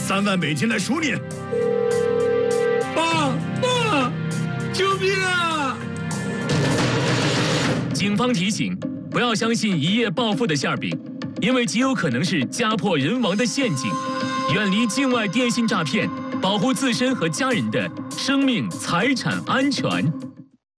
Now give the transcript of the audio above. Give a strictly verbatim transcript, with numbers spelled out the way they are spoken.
三万美金来赎你。 爸爸，救命啊！ 警方提醒，不要相信一夜暴富的馅饼，因为极有可能是家破人亡的陷阱。远离境外电信诈骗，保护自身和家人的生命财产安全。